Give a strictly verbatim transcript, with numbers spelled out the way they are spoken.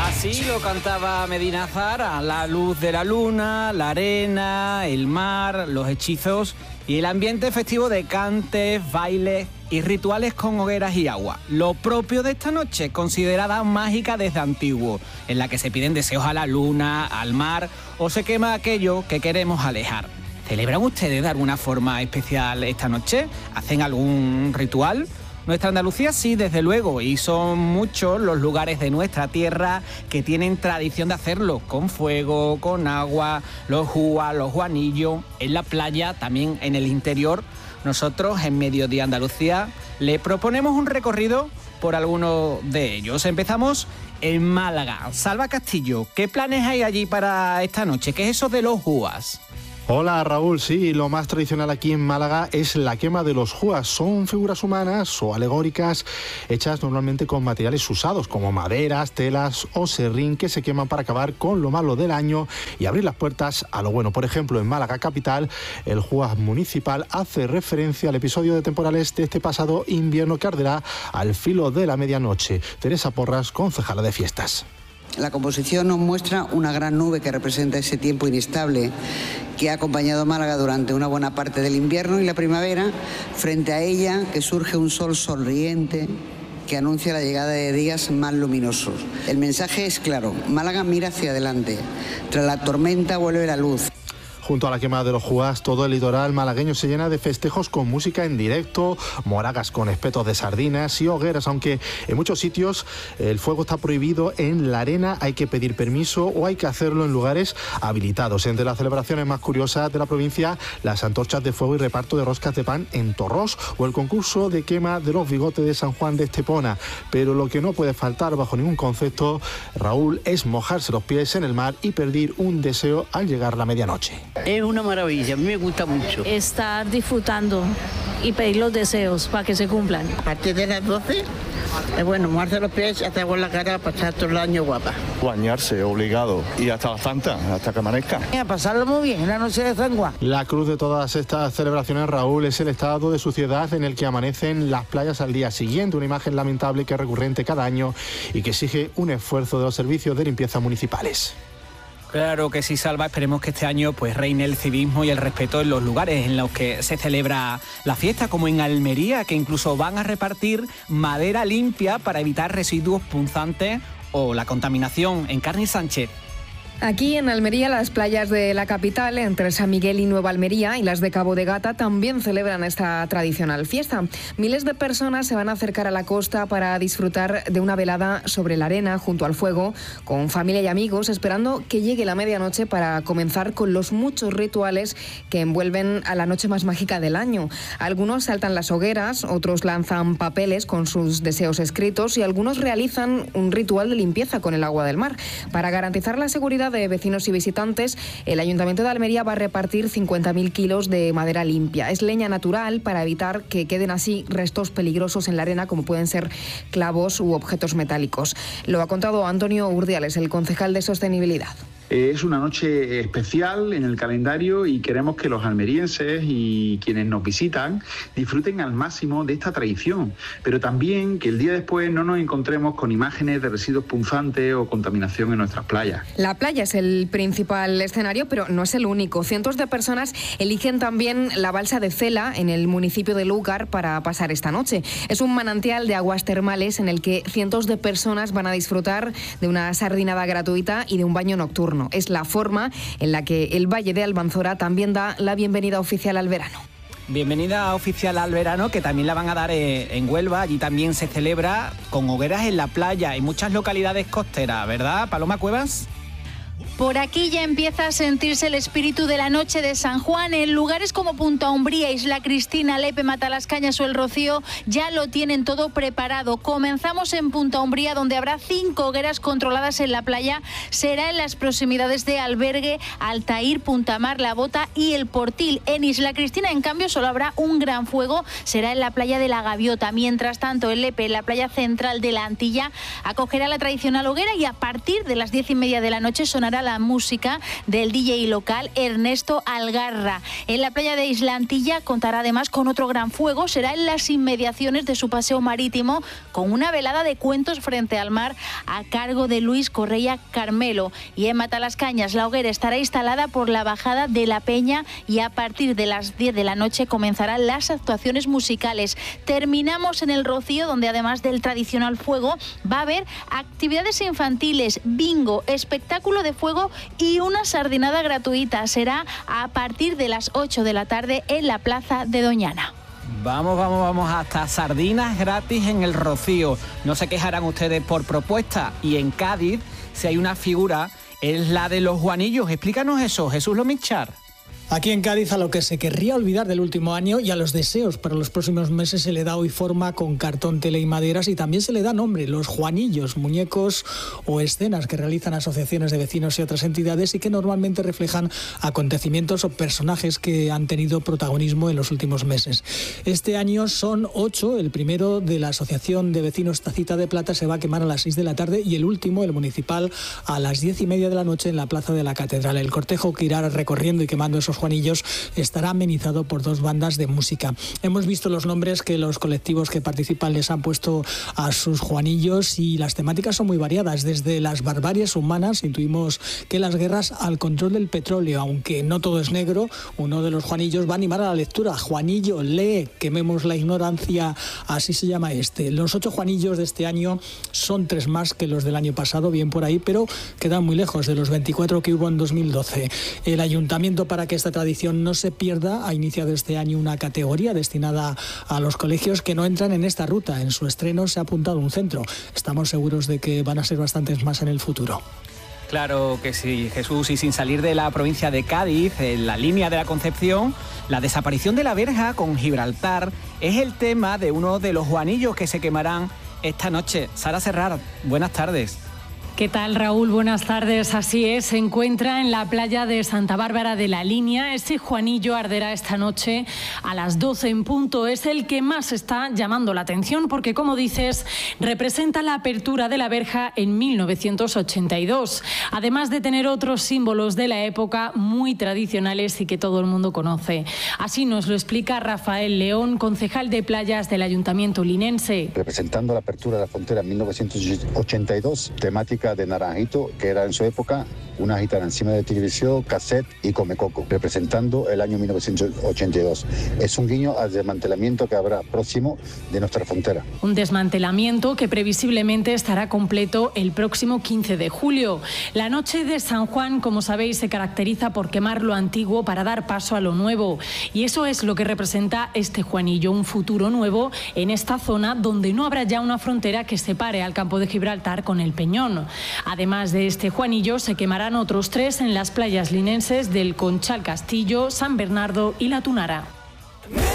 Así lo cantaba Medina Zahara, la luz de la luna, la arena, el mar, los hechizos y el ambiente festivo de cantes, bailes y rituales con hogueras y agua. Lo propio de esta noche, considerada mágica desde antiguo, en la que se piden deseos a la luna, al mar o se quema aquello que queremos alejar. ¿Celebran ustedes de alguna forma especial esta noche? ¿Hacen algún ritual? Nuestra Andalucía sí, desde luego, y son muchos los lugares de nuestra tierra que tienen tradición de hacerlo, con fuego, con agua, los júas, los juanillos, en la playa, también en el interior. Nosotros, en Mediodía Andalucía, le proponemos un recorrido por alguno de ellos. Empezamos en Málaga. Salva Castillo, ¿qué planes hay allí para esta noche? ¿Qué es eso de los júas? Hola Raúl, sí, lo más tradicional aquí en Málaga es la quema de los júas. Son figuras humanas o alegóricas hechas normalmente con materiales usados como maderas, telas o serrín que se queman para acabar con lo malo del año y abrir las puertas a lo bueno. Por ejemplo, en Málaga capital, el júas municipal hace referencia al episodio de temporales de este pasado invierno que arderá al filo de la medianoche. Teresa Porras, concejala de fiestas. La composición nos muestra una gran nube que representa ese tiempo inestable que ha acompañado a Málaga durante una buena parte del invierno y la primavera. Frente a ella que surge un sol sonriente que anuncia la llegada de días más luminosos. El mensaje es claro, Málaga mira hacia adelante. Tras la tormenta vuelve la luz. Junto a la quema de los júas, todo el litoral malagueño se llena de festejos con música en directo, moragas con espetos de sardinas y hogueras, aunque en muchos sitios el fuego está prohibido en la arena, hay que pedir permiso o hay que hacerlo en lugares habilitados. Entre las celebraciones más curiosas de la provincia, las antorchas de fuego y reparto de roscas de pan en Torrós o el concurso de quema de los bigotes de San Juan de Estepona. Pero lo que no puede faltar bajo ningún concepto, Raúl, es mojarse los pies en el mar y pedir un deseo al llegar la medianoche. Es una maravilla, a mí me gusta mucho. Estar disfrutando y pedir los deseos para que se cumplan. A partir de las doce, es bueno, mojarse los pies, hasta con la cara para estar todo el año guapa. Bañarse, obligado, y hasta la Santa, hasta que amanezca. A pasarlo muy bien en la noche de San Juan. La cruz de todas estas celebraciones, Raúl, es el estado de suciedad en el que amanecen las playas al día siguiente, una imagen lamentable que es recurrente cada año y que exige un esfuerzo de los servicios de limpieza municipales. Claro que sí, Salva. Esperemos que este año pues reine el civismo y el respeto en los lugares en los que se celebra la fiesta, como en Almería, que incluso van a repartir madera limpia para evitar residuos punzantes o la contaminación. En Carni Sánchez. Aquí en Almería, las playas de la capital, entre San Miguel y Nueva Almería, y las de Cabo de Gata, también celebran esta tradicional fiesta. Miles de personas se van a acercar a la costa para disfrutar de una velada sobre la arena, junto al fuego, con familia y amigos, esperando que llegue la medianoche para comenzar con los muchos rituales que envuelven a la noche más mágica del año. Algunos saltan las hogueras, otros lanzan papeles con sus deseos escritos y algunos realizan un ritual de limpieza con el agua del mar. Para garantizar la seguridad de vecinos y visitantes, el Ayuntamiento de Almería va a repartir cincuenta mil kilos de madera limpia. Es leña natural para evitar que queden así restos peligrosos en la arena, como pueden ser clavos u objetos metálicos. Lo ha contado Antonio Urdiales, el concejal de Sostenibilidad. Es una noche especial en el calendario y queremos que los almerienses y quienes nos visitan disfruten al máximo de esta tradición, pero también que el día después no nos encontremos con imágenes de residuos punzantes o contaminación en nuestras playas. La playa es el principal escenario, pero no es el único. Cientos de personas eligen también la balsa de Cela, en el municipio de Lúcar, para pasar esta noche. Es un manantial de aguas termales en el que cientos de personas van a disfrutar de una sardinada gratuita y de un baño nocturno. Es la forma en la que el Valle de Almanzora también da la bienvenida oficial al verano. Bienvenida oficial al verano, que también la van a dar en Huelva. Allí también se celebra con hogueras en la playa en muchas localidades costeras, ¿verdad, Paloma Cuevas? Por aquí ya empieza a sentirse el espíritu de la noche de San Juan. En lugares como Punta Umbría, Isla Cristina, Lepe, Matalascañas o El Rocío ya lo tienen todo preparado. Comenzamos en Punta Umbría, donde habrá cinco hogueras controladas en la playa. Será en las proximidades de Albergue, Altair, Punta Mar, La Bota y El Portil. En Isla Cristina, en cambio, solo habrá un gran fuego. Será en la playa de la Gaviota. Mientras tanto, en Lepe, la playa central de la Antilla, acogerá la tradicional hoguera y a partir de las diez y media de la noche sonará la la música del D J local Ernesto Algarra. En la playa de Islantilla contará además con otro gran fuego, será en las inmediaciones de su paseo marítimo, con una velada de cuentos frente al mar a cargo de Luis Correia Carmelo. Y en Matalascañas la hoguera estará instalada por la bajada de la Peña y a partir de las diez de la noche comenzarán las actuaciones musicales. Terminamos en el Rocío, donde además del tradicional fuego va a haber actividades infantiles, bingo, espectáculo de fuego y una sardinada gratuita. Será a partir de las ocho de la tarde en la plaza de Doñana. Vamos, vamos, vamos, hasta sardinas gratis en el Rocío. No se quejarán ustedes por propuesta. Y en Cádiz, si hay una figura, es la de los Juanillos. Explícanos eso, Jesús Lomichar. Aquí en Cádiz, a lo que se querría olvidar del último año y a los deseos para los próximos meses se le da hoy forma con cartón, tela y maderas, y también se le da nombre, los Juanillos, muñecos o escenas que realizan asociaciones de vecinos y otras entidades y que normalmente reflejan acontecimientos o personajes que han tenido protagonismo en los últimos meses. Este año son ocho, el primero de la Asociación de Vecinos Tacita de Plata se va a quemar a las seis de la tarde y el último, el municipal, a las diez y media de la noche en la Plaza de la Catedral. El cortejo que irá recorriendo y quemando esos Juanillos estará amenizado por dos bandas de música. Hemos visto los nombres que los colectivos que participan les han puesto a sus Juanillos y las temáticas son muy variadas, desde las barbaries humanas, intuimos que las guerras, al control del petróleo, aunque no todo es negro. Uno de los Juanillos va a animar a la lectura. Juanillo, lee, quememos la ignorancia, así se llama este. Los ocho Juanillos de este año son tres más que los del año pasado, bien por ahí, pero quedan muy lejos de los veinticuatro que hubo en dos mil doce. El ayuntamiento, para que esta tradición no se pierda, ha iniciado este año una categoría destinada a los colegios que no entran en esta ruta. En su estreno se ha apuntado un centro. Estamos seguros de que van a ser bastantes más en el futuro. Claro que sí, Jesús, y sin salir de la provincia de Cádiz, en la línea de la Concepción, la desaparición de la verja con Gibraltar es el tema de uno de los Juanillos que se quemarán esta noche. Sara Serrar, buenas tardes. ¿Qué tal, Raúl? Buenas tardes. Así es, se encuentra en la playa de Santa Bárbara de la Línea. Ese Juanillo arderá esta noche a las doce en punto. Es el que más está llamando la atención porque, como dices, representa la apertura de la verja en mil novecientos ochenta y dos. Además de tener otros símbolos de la época muy tradicionales y que todo el mundo conoce. Así nos lo explica Rafael León, concejal de playas del Ayuntamiento linense. Representando la apertura de la frontera en mil novecientos ochenta y dos, temática de Naranjito, que era en su época una gitana encima de televisión, cassette y comecoco, representando el año mil novecientos ochenta y dos. Es un guiño al desmantelamiento que habrá próximo de nuestra frontera. Un desmantelamiento que previsiblemente estará completo el próximo quince de julio. La noche de San Juan, como sabéis, se caracteriza por quemar lo antiguo para dar paso a lo nuevo. Y eso es lo que representa este Juanillo, un futuro nuevo en esta zona donde no habrá ya una frontera que separe al campo de Gibraltar con el Peñón. Además de este Juanillo, se quemarán otros tres en las playas linenses del Conchal Castillo, San Bernardo y La Tunara.